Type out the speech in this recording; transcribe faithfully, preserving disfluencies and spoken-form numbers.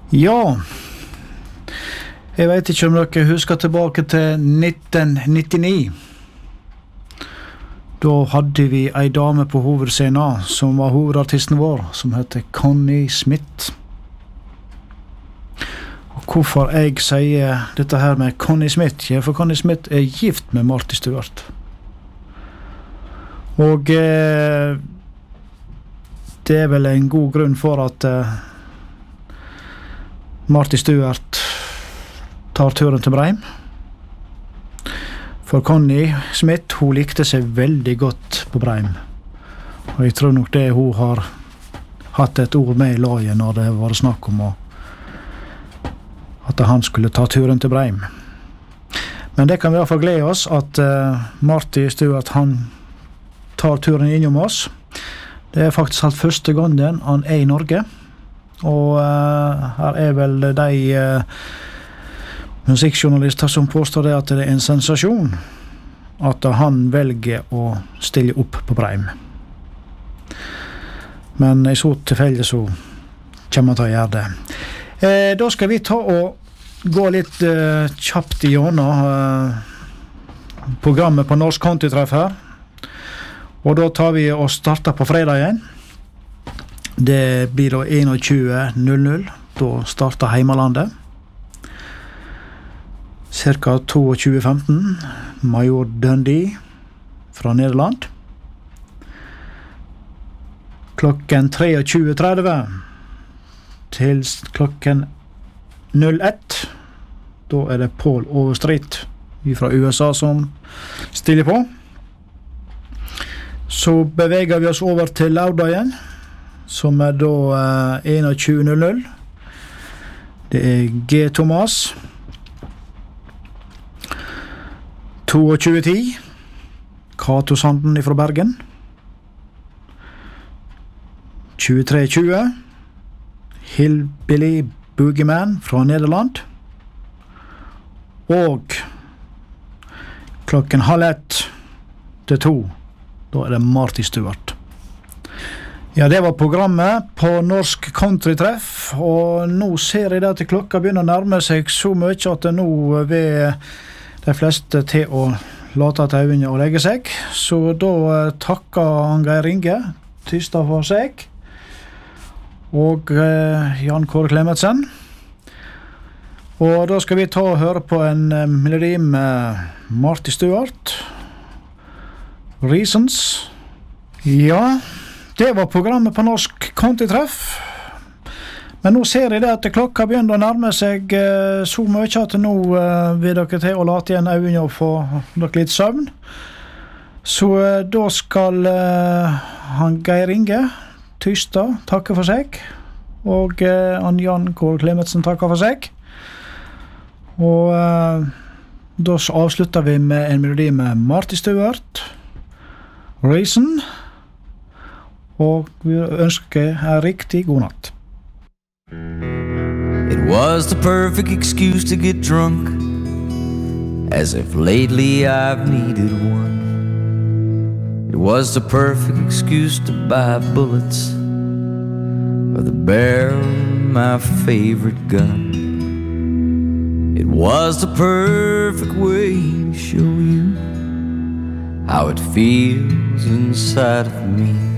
Ja, jeg vet ikke om dere husker tilbake til nitten nittini. Da hadde vi ei dame på hovedscenen som var hovedartisten vår, som heter Connie Smith. Og hvorfor jeg sier dette her med Connie Smith? Ja, for Connie Smith er gift med Marty Stuart. Og eh, det er vel en god grunn for at eh, Marty Stuart tar turen til Breim. For Connie Smith, hun likte seg veldig godt på Breim. Og jeg tror nok det hun har hatt et ord med i laget når det var snakk om å, at han skulle ta turen til Breim. Men det kan vi i hvert fall glede oss at uh, Marty Stuart, han tar turen innom oss. Det er faktisk alt første gangen han er i Norge. Og uh, her er vel de uh, musikkjournalister som påstår det at det er en sensasjon at han velger å stille opp på Breim. Men i så tilfelle så kommer han til å gjøre det. Eh, da skal vi ta og gå litt uh, kjapt igjennom uh, programmet på Norsk Countrytreff her. Og da tar vi og starter på fredagen. Det blir da tjueen null null. Da starter Heimalandet. Cirka tjueto femten. Major Dundee fra Nederland. Klokken tjuetre tretti til klokken null ett. Da er det Paul Overstreet fra U S A som stiller på. Så beveger vi oss over til lørdagen, som er da uh, tjueen null null. Det er G. Thomas. tjueto ti. Kato Sanden fra Bergen. tjuetre tjue. Hillbilly Boogeyman fra Nederland. Og klokken halv ett til to. Da er det Marty Stuart. Ja, det var programmet på Norsk Countrytreff, og nå ser jeg at klokka begynner å nærme seg så mye at det nå ved de fleste til å late til øynene og legge seg. Så da takker Geir Inge Tystad for seg, og eh, Jan Kåre Klemetsen. Og da skal vi ta og høre på en eh, melodi med Marty Stuart. Reasons. Ja, det var programmet på Norsk Countrytreff. Men nå ser jeg det at klokka begynner å nærme seg eh, så mye at nå eh, vil dere til å late igjen øynene og få dere litt søvn. Så eh, da skal eh, han Geir Inge Tystad takke for seg, og eh, han Jan Kåre Klemetsen takker for seg. Og eh, da avslutter vi med en melodi med Marty Stuart, Reason, og vi ønsker en riktig god natt. It was the perfect excuse to get drunk, as if lately I've needed one. It was the perfect excuse to buy bullets for the barrel of my favorite gun. It was the perfect way to show you how it feels inside of me.